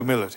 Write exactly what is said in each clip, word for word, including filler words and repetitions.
humility.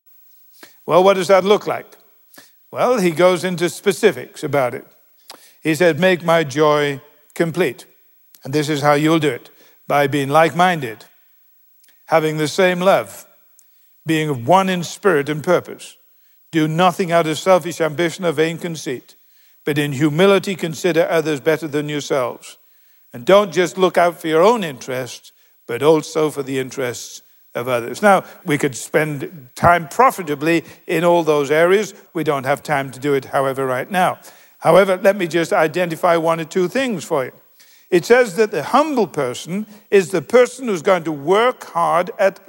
Well, what does that look like? Well, he goes into specifics about it. He said, make my joy complete. And this is how you'll do it, by being like-minded, having the same love, being of one in spirit and purpose. Do nothing out of selfish ambition or vain conceit, but in humility consider others better than yourselves. And don't just look out for your own interests, but also for the interests of others. Now, we could spend time profitably in all those areas. We don't have time to do it, however, right now. However, let me just identify one or two things for you. It says that the humble person is the person who's going to work hard at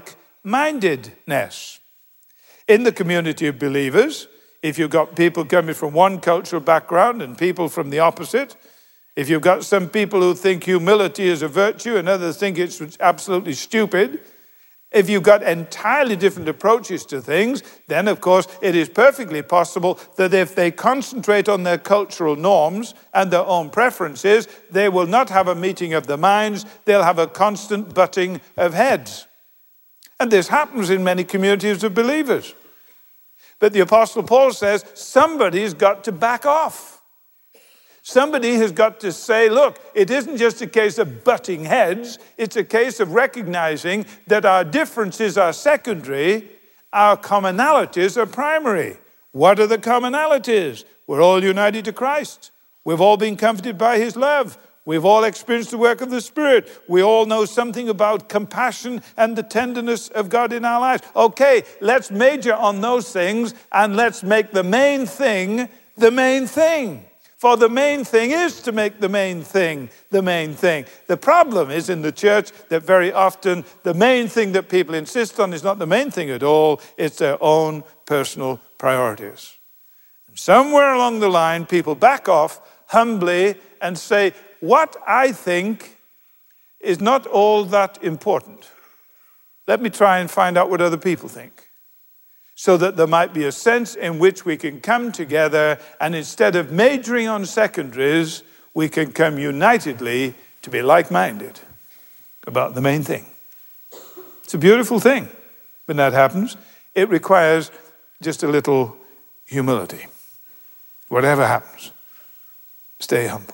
like-mindedness. In the community of believers, if you've got people coming from one cultural background and people from the opposite, if you've got some people who think humility is a virtue and others think it's absolutely stupid, if you've got entirely different approaches to things, then of course it is perfectly possible that if they concentrate on their cultural norms and their own preferences, they will not have a meeting of the minds, they'll have a constant butting of heads. And this happens in many communities of believers. But the Apostle Paul says somebody's got to back off. Somebody has got to say, look, it isn't just a case of butting heads. It's a case of recognizing that our differences are secondary, our commonalities are primary. What are the commonalities? We're all united to Christ. We've all been comforted by his love. We've all experienced the work of the Spirit. We all know something about compassion and the tenderness of God in our lives. Okay, let's major on those things and let's make the main thing the main thing. For the main thing is to make the main thing the main thing. The problem is in the church that very often the main thing that people insist on is not the main thing at all. It's their own personal priorities. And somewhere along the line, people back off humbly and say, what I think is not all that important. Let me try and find out what other people think. So that there might be a sense in which we can come together and instead of majoring on secondaries, we can come unitedly to be like-minded about the main thing. It's a beautiful thing when that happens. It requires just a little humility. Whatever happens, stay humble.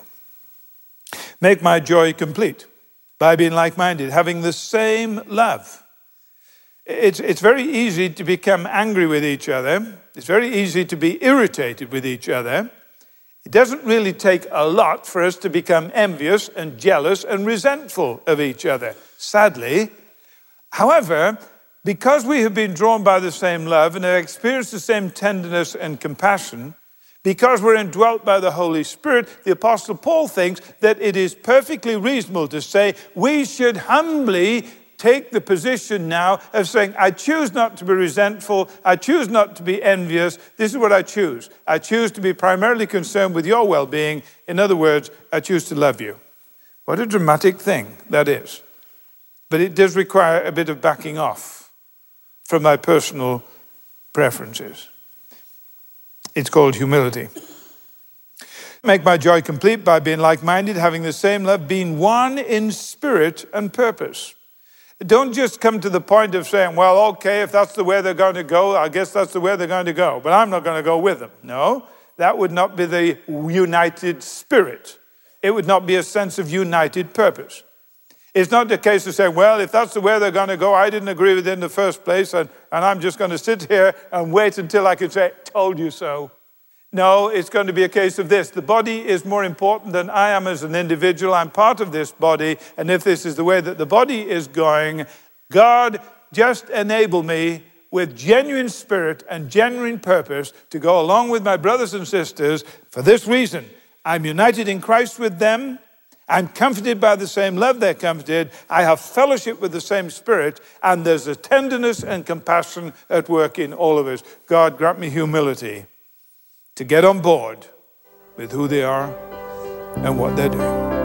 Make my joy complete by being like-minded, having the same love. It's, it's very easy to become angry with each other. It's very easy to be irritated with each other. It doesn't really take a lot for us to become envious and jealous and resentful of each other, sadly. However, because we have been drawn by the same love and have experienced the same tenderness and compassion, because we're indwelt by the Holy Spirit, the Apostle Paul thinks that it is perfectly reasonable to say we should humbly take the position now of saying, I choose not to be resentful. I choose not to be envious. This is what I choose. I choose to be primarily concerned with your well-being. In other words, I choose to love you. What a dramatic thing that is. But it does require a bit of backing off from my personal preferences. It's called humility. Make my joy complete by being like-minded, having the same love, being one in spirit and purpose. Don't just come to the point of saying, well, okay, if that's the way they're going to go, I guess that's the way they're going to go, but I'm not going to go with them. No, that would not be the united spirit. It would not be a sense of united purpose. It's not the case to say, well, if that's the way they're going to go, I didn't agree with it in the first place, and, and I'm just going to sit here and wait until I can say, told you so. No, it's going to be a case of this. The body is more important than I am as an individual. I'm part of this body. And if this is the way that the body is going, God, just enable me with genuine spirit and genuine purpose to go along with my brothers and sisters for this reason. I'm united in Christ with them. I'm comforted by the same love they're comforted. I have fellowship with the same Spirit. And there's a tenderness and compassion at work in all of us. God, grant me humility to get on board with who they are and what they're doing.